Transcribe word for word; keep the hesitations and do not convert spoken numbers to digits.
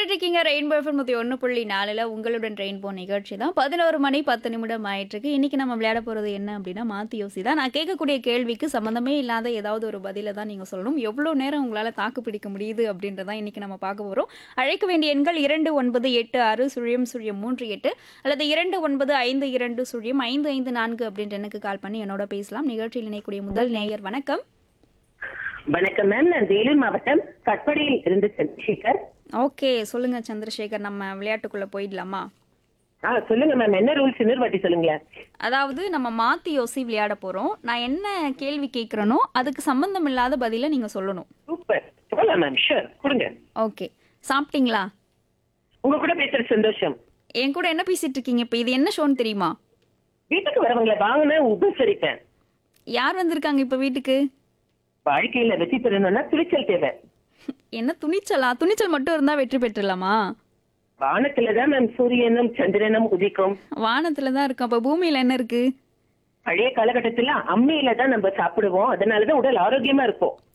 கேட்டுட்டு இருக்கீங்க rainbow FM நூற்றி ஒன்று புள்ளி நாலில் உங்களுடன் ரெயின்போ நிகழ்ச்சி தான். பதினோரு மணி பத்து நிமிடம் ஆயிட்டிருக்கு. இன்னைக்கு நம்ம விளையாட போகிறது என்ன அப்படின்னா மாற்றி யோசி தான். நான் கேட்கக்கூடிய கேள்விக்கு சம்மந்தமே இல்லாத ஏதாவது ஒரு பதிலை தான் நீங்கள் சொல்லணும். எவ்வளோ நேரம் உங்களால் தாக்கு பிடிக்க முடியுது அப்படின்றதான் இன்னைக்கு நம்ம பார்க்க போகிறோம். அழைக்க வேண்டிய எண்கள் இரண்டு ஒன்பது எட்டு ஆறு சுழியம் சுழியம் மூன்று எட்டு அல்லது இரண்டு ஒன்பது ஐந்து இரண்டு சுழியம் ஐந்து ஐந்து நான்கு அப்படின்ற எனக்கு கால் பண்ணி என்னோட பேசலாம். நிகழ்ச்சியில் இணையக்கூடிய முதல் நேயர் வணக்கம். வணக்கம் மேம், நான் வேலூர் மாவட்டம் கட்படியில் இருந்து சந்திரசேகர். ஓகே, சொல்லுங்க சந்திரசேகர், நம்ம விளையாட்டுக்குள்ள போயிடலாமா? ஆ சொல்லுங்க மேம், என்ன ரூல்ஸ் இன்னொரு வாட்டி சொல்லுங்களேன். அதாவது நம்ம மாத்தி யோசி விளையாட போறோம். நான் என்ன கேள்வி கேட்கறனோ அதுக்கு சம்பந்தம் இல்லாத பதில நீங்க சொல்லணும். சூப்பர், சொல்லலாம் மேம், ஷூர், கொடுங்க. ஓகே, சாப்பிட்டீங்களா? உங்க கூட பேசுற சந்தோஷம். என் கூட என்ன பேசிட்டு இருக்கீங்க? இப்ப இது என்ன ஷோன்னு தெரியுமா? வீட்டுக்கு வரவங்களை வாங்கின உபசரிப்பேன். யார் வந்திருக்காங்க இப்ப வீட்டுக்கு? வாழ்க்கையில வெற்றி பெறணும்னா துணிச்சல் தேவை. என்ன துணிச்சலா? துணிச்சல் மட்டும் இருந்தா வெற்றி பெற்றுலாமா? வானத்துலதான் மேம் சூரியனும் சந்திரனும் உதிக்கும். வானத்துல தான் இருக்கும். அப்ப பூமியில என்ன இருக்கு? பழைய காலகட்டத்துல அம்மியில தான் நம்ம சாப்பிடுவோம், அதனாலதான் உடல் ஆரோக்கியமா இருக்கும்.